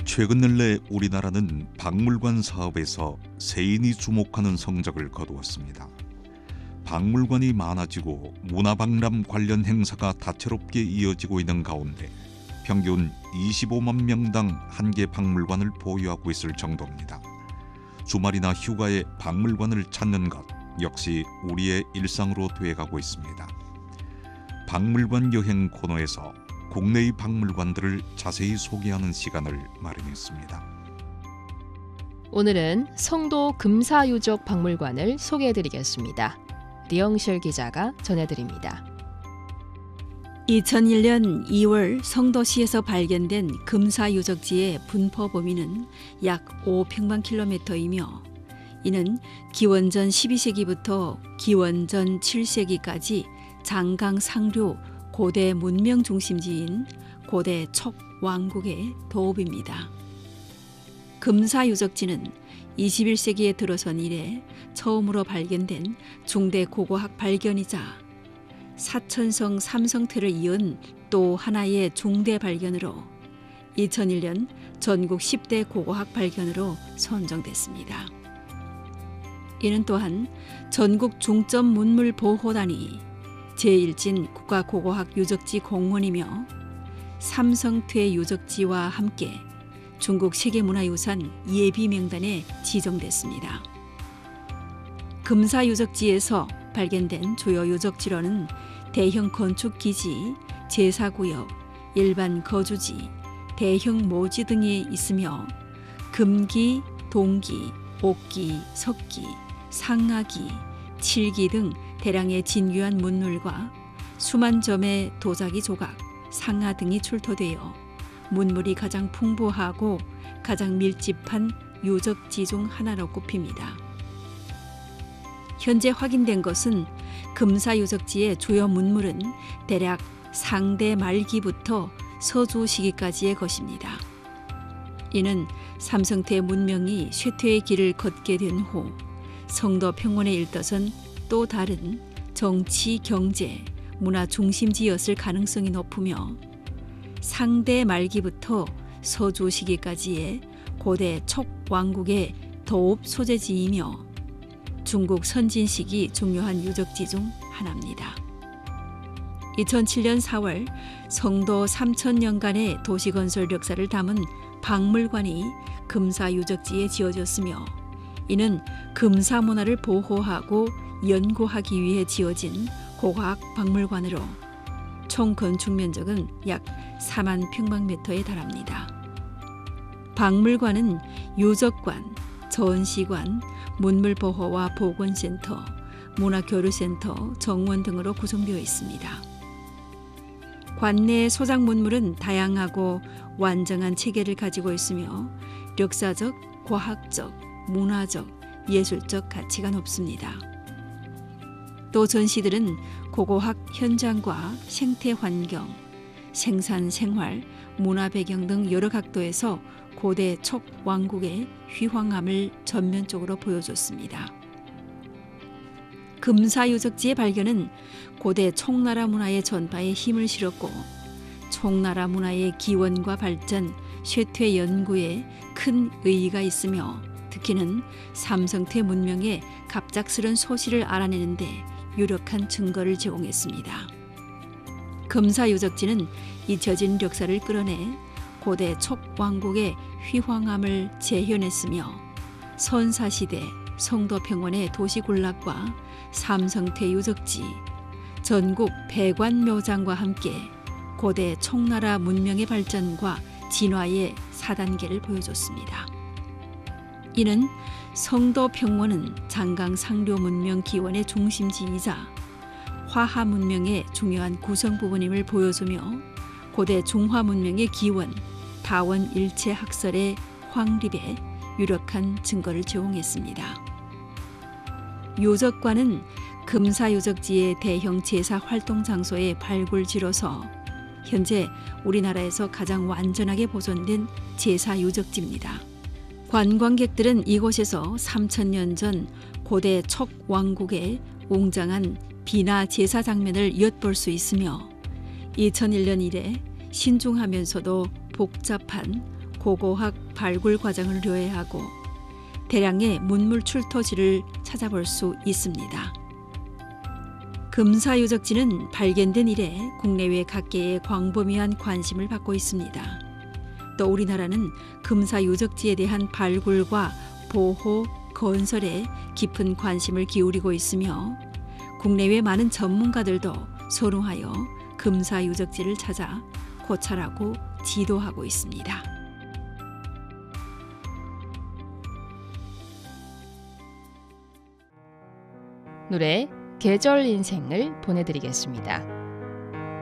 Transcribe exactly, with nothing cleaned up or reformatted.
최근 근래 우리나라는 박물관 사업에서 세인이 주목하는 성적을 거두었습니다. 박물관이 많아지고 문화박람 관련 행사가 다채롭게 이어지고 있는 가운데 평균 이십오만 명당 한 개 박물관을 보유하고 있을 정도입니다. 주말이나 휴가에 박물관을 찾는 것 역시 우리의 일상으로 되어가고 있습니다. 박물관 여행 코너에서 국내의 박물관들을 자세히 소개하는 시간을 마련했습니다. 오늘은 성도 금사유적 박물관을 소개해드리겠습니다. 리영실 기자가 전해드립니다. 이천일 년 이월 성도시에서 발견된 금사유적지의 분포 범위는 약 오 평방킬로미터이며 이는 기원전 십이 세기부터 기원전 칠 세기까지 장강 상류 고대 문명 중심지인 고대 촉 왕국의 도읍입니다. 금사유적지는 이십일 세기에 들어선 이래 처음으로 발견된 중대 고고학 발견이자 사천성 삼성태를 이은 또 하나의 중대 발견으로 이천일 년 전국 십 대 고고학 발견으로 선정됐습니다. 이는 또한 전국 중점 문물 보호단이 제일 진 국가고고학 유적지 공원이며 삼성퇴 유적지와 함께 중국 세계문화유산 예비 명단에 지정됐습니다. 금사유적지에서 발견된 주요 유적지로는 대형 건축기지, 제사구역, 일반 거주지, 대형 모지 등이 있으며 금기, 동기, 옥기, 석기, 상하기, 칠기 등 대량의 진귀한 문물과 수만 점의 도자기 조각, 상화 등이 출토되어 문물이 가장 풍부하고 가장 밀집한 유적지 중 하나로 꼽힙니다. 현재 확인된 것은 금사유적지의 주요 문물은 대략 상대 말기부터 서주 시기까지의 것입니다. 이는 삼성태 문명이 쇠퇴의 길을 걷게 된 후 성도 평원에 일떠선 또 다른 정치, 경제, 문화 중심지였을 가능성이 높으며 상대 말기부터 서주 시기까지의 고대 촉 왕국의 도읍 소재지이며 중국 선진 시기 중요한 유적지 중 하나입니다. 이천칠 년 사월 성도 삼천 년간의 도시건설 역사를 담은 박물관이 금사유적지에 지어졌으며 이는 금사문화를 보호하고 연구하기 위해 지어진 고고학 박물관으로 총 건축 면적은 약 사만 평방미터에 달합니다. 박물관은 유적관, 전시관, 문물보호와 보건센터, 문화교류센터, 정원 등으로 구성되어 있습니다. 관내 소장 문물은 다양하고 완전한 체계를 가지고 있으며 역사적, 과학적, 문화적, 예술적 가치가 높습니다. 또 전시들은 고고학 현장과 생태 환경, 생산 생활, 문화 배경 등 여러 각도에서 고대 촉 왕국의 휘황함을 전면적으로 보여줬습니다. 금사유적지의 발견은 고대 촉나라 문화의 전파에 힘을 실었고 촉나라 문화의 기원과 발전, 쇠퇴 연구에 큰 의의가 있으며 특히는 삼성태 문명의 갑작스런 소실을 알아내는 데 유력한 증거를 제공했습니다. 금사유적지는 잊혀진 역사를 끌어내 고대 촉 왕국의 휘황함을 재현했으며 선사시대 성도평원의 도시군락과 삼성태 유적지, 전국 백관묘장과 함께 고대 촉나라 문명의 발전과 진화의 사 단계를 보여줬습니다. 이는 성도평원은 장강 상류 문명 기원의 중심지이자 화하 문명의 중요한 구성 부분임을 보여주며 고대 중화 문명의 기원, 다원 일체 학설의 확립에 유력한 증거를 제공했습니다. 유적관은 금사유적지의 대형 제사 활동 장소의 발굴지로서 현재 우리나라에서 가장 완전하게 보존된 제사 유적지입니다. 관광객들은 이곳에서 삼천 년 전 고대 촉 왕국의 웅장한 비나 제사 장면을 엿볼 수 있으며 이천일 년 이래 신중하면서도 복잡한 고고학 발굴 과정을 요해하고 대량의 문물 출토지를 찾아볼 수 있습니다. 금사유적지는 발견된 이래 국내외 각계의 광범위한 관심을 받고 있습니다. 또 우리나라는 금사유적지에 대한 발굴과 보호, 건설에 깊은 관심을 기울이고 있으며 국내외 많은 전문가들도 선호하여 금사유적지를 찾아 고찰하고 지도하고 있습니다. 노래 계절 인생을 보내드리겠습니다.